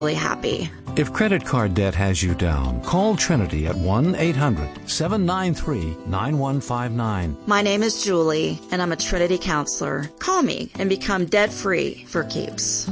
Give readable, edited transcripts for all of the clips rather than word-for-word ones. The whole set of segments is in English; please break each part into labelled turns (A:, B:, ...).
A: happy.
B: If credit card debt has you down, call Trinity at 1-800-793-9159.
A: My name is Julie, and I'm a Trinity counselor. Call me and become debt-free for keeps.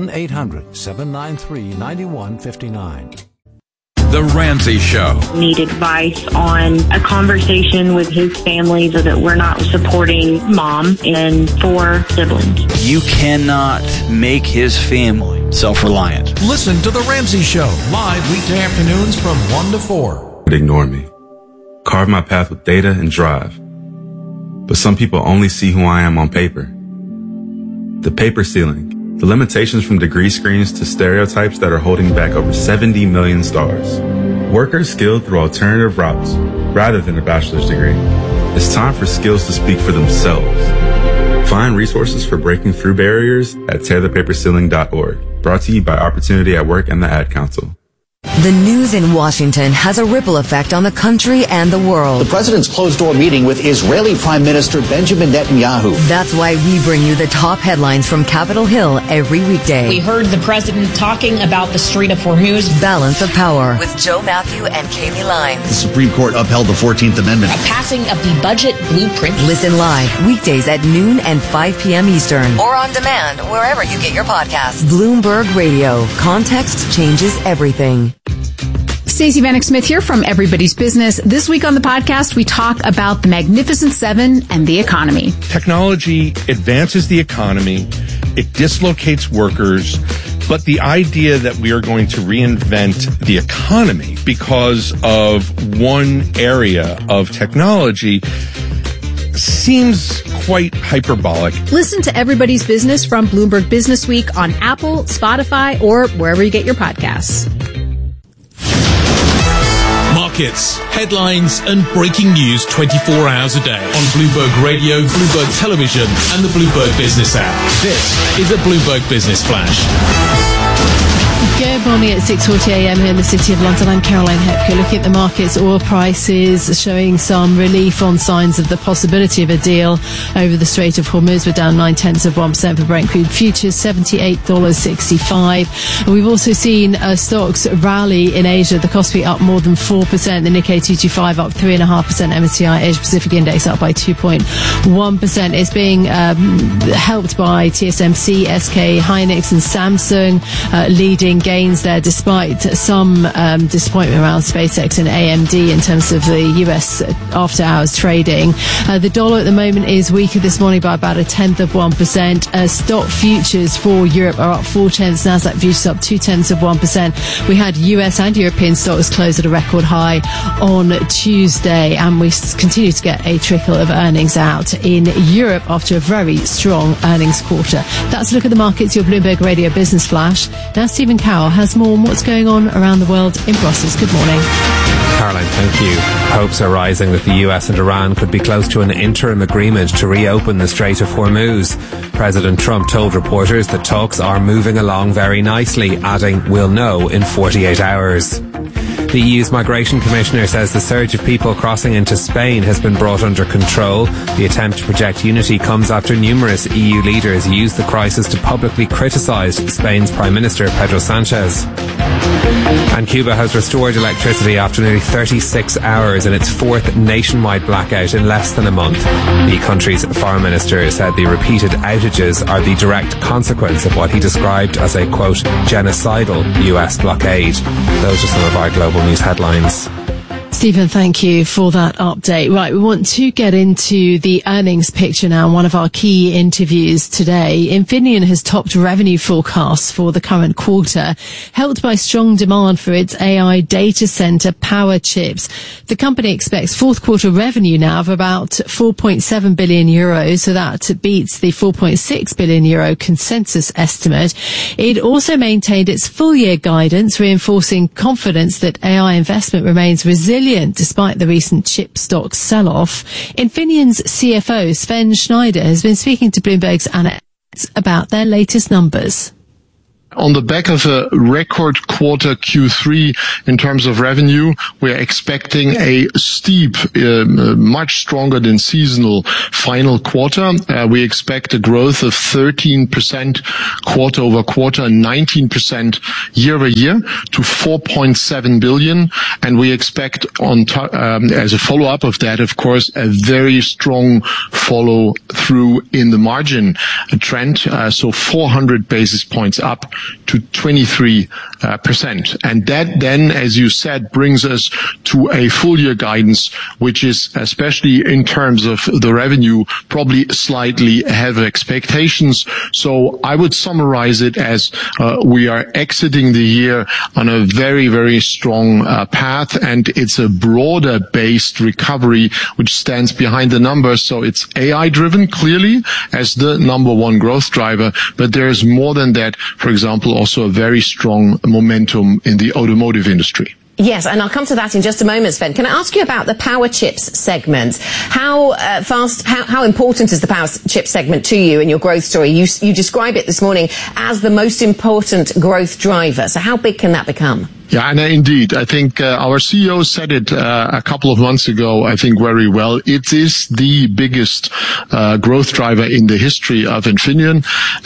B: 1-800-793-9159.
C: The Ramsey Show.
D: Need advice on a conversation with his family so that we're not supporting mom and 4 siblings.
E: You cannot make his family self-reliant.
F: Listen to The Ramsey Show, live weekday afternoons from 1 to 4.
G: Ignore me. Carve my path with data and drive. But some people only see who I am on paper. The paper ceiling. The limitations from degree screens to stereotypes that are holding back over 70 million stars. Workers skilled through alternative routes rather than a bachelor's degree. It's time for skills to speak for themselves. Find resources for breaking through barriers at tearthepaperceiling.org. Brought to you by Opportunity at Work and the Ad Council.
H: The news in Washington has a ripple effect on the country and the world.
I: The president's closed-door meeting with Israeli Prime Minister Benjamin Netanyahu.
H: That's why we bring you the top headlines from Capitol Hill every weekday.
J: We heard the president talking about the Strait of Hormuz.
H: Balance of Power with Joe Matthew and Kaylee Lyons.
I: The Supreme Court upheld the 14th Amendment.
J: A passing of the budget blueprint.
H: Listen live weekdays at noon and 5 p.m. Eastern. Or on demand wherever you get your podcasts. Bloomberg Radio. Context changes everything.
K: Stacey Vanek Smith here from Everybody's Business. This week on the podcast, we talk about the Magnificent Seven and the economy.
L: Technology advances the economy. It dislocates workers. But the idea that we are going to reinvent the economy because of one area of technology seems quite hyperbolic.
K: Listen to Everybody's Business from Bloomberg Business Week on Apple, Spotify, or wherever you get your podcasts.
M: Markets, headlines, and breaking news 24 hours a day on Bloomberg Radio, Bloomberg Television, and the Bloomberg Business app. This is a Bloomberg Business Flash.
N: Good morning at 6:40 a.m. here in the City of London. I'm Caroline Hepker. Looking at the markets, oil prices showing some relief on signs of the possibility of a deal over the Strait of Hormuz. We're down 0.9% for Brent crude futures, $78.65. We've also seen stocks rally in Asia. The Kospi up more than 4%. The Nikkei 225 up 3.5%. MSCI Asia Pacific Index up by 2.1%. It's being helped by TSMC, SK Hynix, and Samsung leading gains there, despite some disappointment around SpaceX and AMD in terms of the US after-hours trading. The dollar at the moment is weaker this morning by about 0.1%. Stock futures for Europe are up 0.4. Nasdaq futures up 0.2%. We had US and European stocks close at a record high on Tuesday, and we continue to get a trickle of earnings out in Europe after a very strong earnings quarter. That's a look at the markets, your Bloomberg Radio Business Flash. Now Stephen Cowell has more on what's going on around the world in Brussels. Good morning.
O: Caroline, thank you. Hopes are rising that the US and Iran could be close to an interim agreement to reopen the Strait of Hormuz. President Trump told reporters that talks are moving along very nicely, adding, "We'll know in 48 hours." The EU's Migration Commissioner says the surge of people crossing into Spain has been brought under control. The attempt to project unity comes after numerous EU leaders used the crisis to publicly criticise Spain's Prime Minister Pedro Sanchez. And Cuba has restored electricity after nearly 36 hours in its fourth nationwide blackout in less than a month. The country's foreign minister said the repeated outages are the direct consequence of what he described as a, quote, genocidal US blockade. Those are some of our global news headlines.
N: Stephen, thank you for that update. Right, we want to get into the earnings picture now. One of our key interviews today. Infineon has topped revenue forecasts for the current quarter, helped by strong demand for its AI data center power chips. The company expects fourth quarter revenue now of about 4.7 billion euros, so that beats the 4.6 billion euro consensus estimate. It also maintained its full year guidance, reinforcing confidence that AI investment remains resilient despite the recent chip stock sell-off. Infineon's CFO, Sven Schneider, has been speaking to Bloomberg's Anna about their latest numbers.
P: On the back of a record quarter Q3 in terms of revenue, we're expecting a steep, much stronger than seasonal final quarter. We expect a growth of 13% quarter over quarter, 19% year over year to 4.7 billion. And we expect as a follow-up of that, of course, a very strong follow through in the margin trend. So 400 basis points up to 23%. And that then, as you said, brings us to a full year guidance, which is, especially in terms of the revenue, probably slightly ahead of expectations. So I would summarize it as we are exiting the year on a very, very strong path, and it's a broader based recovery which stands behind the numbers. So it's AI driven clearly as the number one growth driver, but there's more than that. For example, also a very strong momentum in the automotive industry.
Q: Yes, and I'll come to that in just a moment, Sven. Can I ask you about the power chips segment? How important is the power chip segment to you in your growth story? You describe it this morning as the most important growth driver. So how big can that become?
P: Yeah, and indeed, I think our CEO said it a couple of months ago, I think very well. It is the biggest growth driver in the history of Infineon.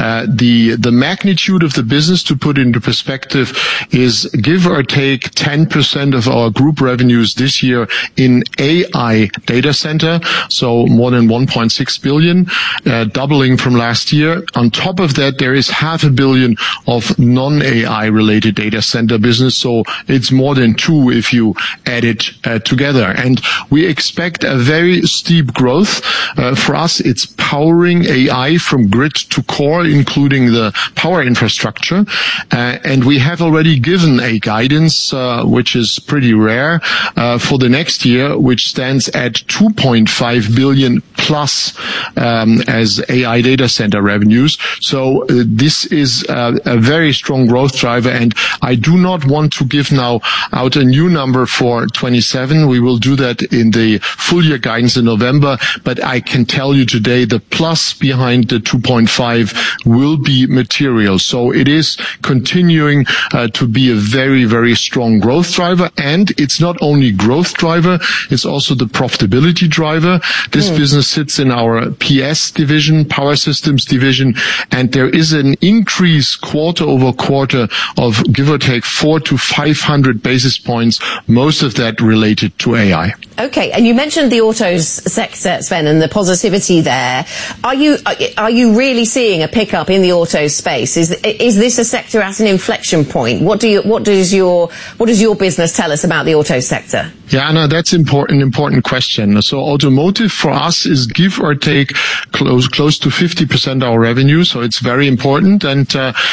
P: The magnitude of the business, to put into perspective, is give or take 10% of our group revenues this year in AI data center, so more than 1.6 billion, doubling from last year. On top of that, there is 500 million of non-AI related data center business, so it's more than 2 if you add it together. And we expect a very steep growth. For us, it's powering AI from grid to core, including the power infrastructure. And we have already given a guidance, which is pretty rare, for the next year, which stands at 2.5 billion plus as AI data center revenues. So this is a very strong growth driver, and I do not want to give now out a new number for 27. We will do that in the full year guidance in November, but I can tell you today the plus behind the 2.5 will be material. So it is continuing to be a very, very strong growth driver, and it's not only growth driver, it's also the profitability driver. This business sits in our PS division, Power Systems division, and there is an increase quarter over quarter of give or take 400 to 500 basis points, most of that related to AI.
Q: Okay, and you mentioned the autos sector, Sven, and the positivity there. Are you really seeing a pickup in the auto space? Is this a sector at an inflection point? What does your business tell us about the auto sector?
P: Yeah, Anna, that's important question. So automotive for us is give or take close to 50% our revenue. So it's very important. And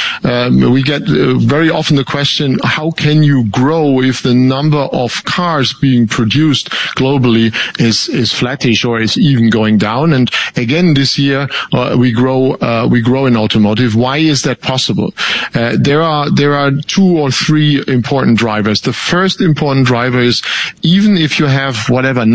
P: we get very often the question, how can you grow if the number of cars being produced globally is flattish or is even going down? And again, this year, we grow in automotive. Why is that possible? There are 2 or 3 important drivers. The first important driver is, even if you have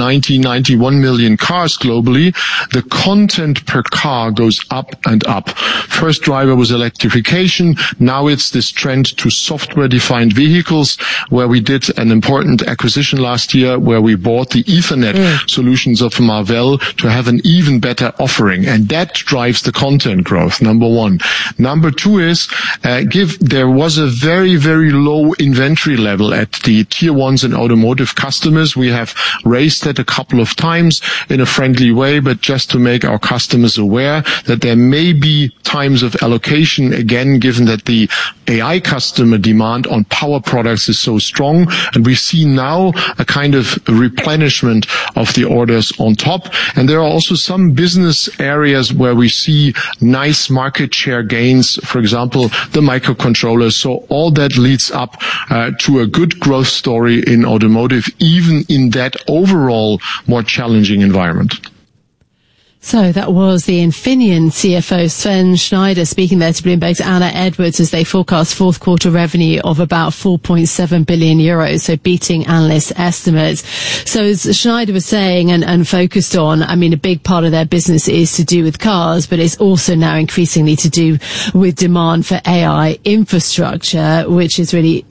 P: 91 million cars globally, the content per car goes up and up. First driver was electrification. Now it's this trend to software-defined vehicles, where we did an important acquisition last year, where we bought the Ethernet solutions of Marvell to have an even better offering. And that drives the content growth, number one. Number 2 is, there was a very, very low inventory level at the tier ones and automotive customers. We have raised that a couple of times in a friendly way, but just to make our customers aware that there may be times of allocation, again, given that the AI customer demand on power products is so strong. And we see now a kind of replenishment of the orders on top. And there are also some business areas where we see nice market share gains, for example, the microcontrollers. So all that leads up to a good growth story in automotive, even in that overall more challenging environment.
N: So that was the Infineon CFO Sven Schneider speaking there to Bloomberg's Anna Edwards as they forecast fourth quarter revenue of about 4.7 billion euros, so beating analysts' estimates. So as Schneider was saying and focused on, I mean, a big part of their business is to do with cars, but it's also now increasingly to do with demand for AI infrastructure, which is really,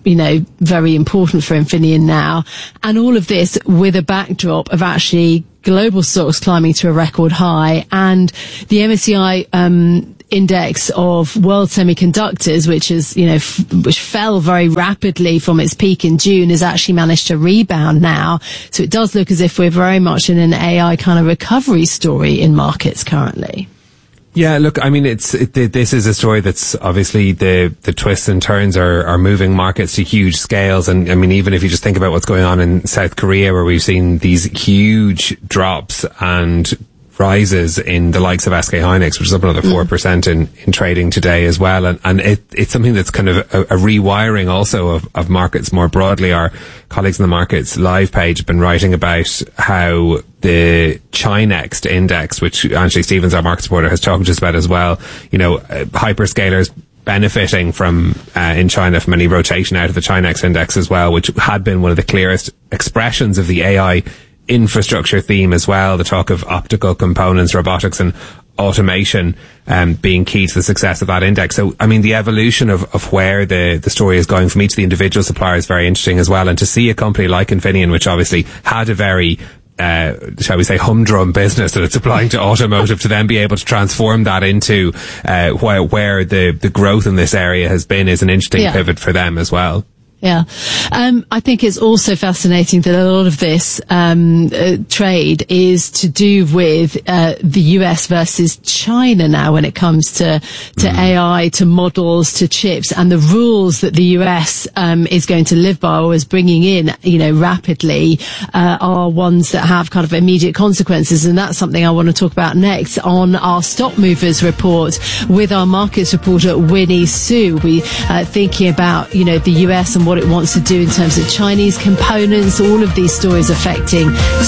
N: very important for Infineon now. And all of this with a backdrop of actually global stocks climbing to a record high, and the MSCI index of world semiconductors, which is, which fell very rapidly from its peak in June, has actually managed to rebound now. So it does look as if we're very much in an AI kind of recovery story in markets currently.
O: Yeah, look, I mean, this is a story that's obviously the twists and turns are moving markets to huge scales. And I mean, even if you just think about what's going on in South Korea, where we've seen these huge drops and rises in the likes of SK Hynix, which is up another 4% in trading today as well. And it's something that's kind of a rewiring also of markets more broadly. Our colleagues in the Markets Live page have been writing about how the Chinext index, which Angie Stevens, our market supporter, has talked to us about as well, hyperscalers benefiting from in China from any rotation out of the Chinext index as well, which had been one of the clearest expressions of the AI infrastructure theme as well. The talk of optical components, robotics and automation being key to the success of that index. So, I mean, the evolution of where the story is going from each of the individual suppliers is very interesting as well. And to see a company like Infineon, which obviously had a very shall we say humdrum business that it's applying to automotive, to then be able to transform that into where the growth in this area has been is an interesting pivot for them as well.
N: Yeah. I think it's also fascinating that a lot of this trade is to do with the US versus China now when it comes to AI, to models, to chips, and the rules that the US is going to live by or is bringing in, rapidly, are ones that have kind of immediate consequences. And that's something I want to talk about next on our Stock Movers report with our markets reporter, Winnie Su. We thinking about, the US and what it wants to do in terms of Chinese components, all of these stories affecting